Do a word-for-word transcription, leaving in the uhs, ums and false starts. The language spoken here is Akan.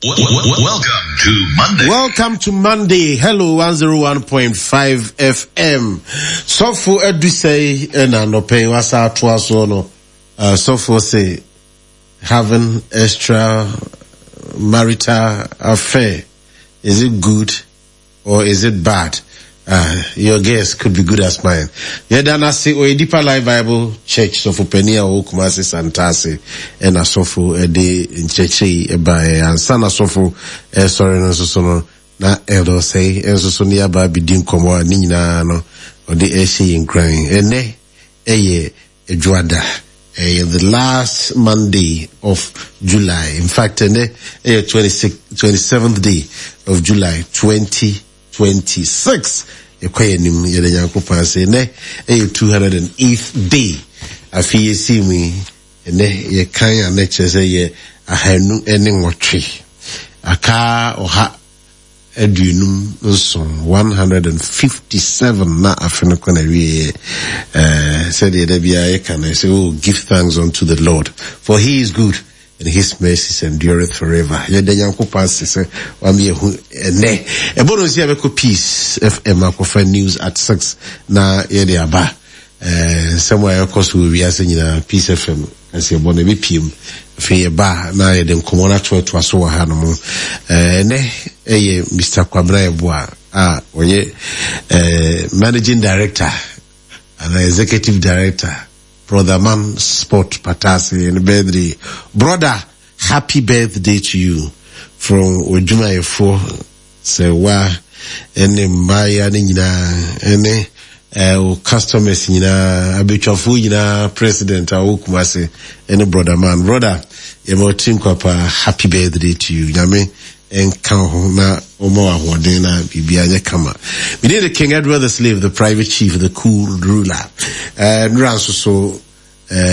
Welcome to Monday. Welcome to Monday. Hello, one oh one point five F M. So for edu say, ena no pay wasa atwa so no. Uh, so for say, having extra marital affair, is it good or is it bad? Uh, your guess could be good as mine. Yedana say o Deeper Life Bible Church so for Penia o Kumasi Santase and a so for a day in Chechi by and sana so for eh sorry no so no na eldo say and so so nearby be din komo ni nyina no or the A C in crying ene eye edwada eh the last Monday of July, in fact ene eh twenty-sixth twenty-seventh day of July twenty twenty-six. Ekwaye nim yede nyankopan se ne e two hundred eighth day afi yesi mi ne ye kan ya ne chese ye ahanu ene nwotwe aka oha edunum nson one hundred fifty-seven na afeno kona wie eh said ye da bia ye kan say oh give thanks unto the Lord for he is good and his mercies endureth forever. Yede nyankopan se wame hu ene e bono si abeko Peace F M akofa news at six na yede aba eh somewhere across we are saying na Peace F M asi bono be pm fe ba na yede nkomo na to to aso wa ha no mo eh ne eye Mister Kwabra Eboa ah oye eh managing director and executive director Brother Man Sport Patasi and birthday. Brother, happy birthday to you from Ojuma Efo. Say wa ene mbaya ni nyina ene eh customers nyina abechafu nyina president awokumase ene Brother Man. Brother, yemo tinko pa happy birthday to you. Nyame enka ho na omo ahode na bibia nya kama. We need the King Edward the Slave, the private chief, the cool ruler. Uh, Nranso so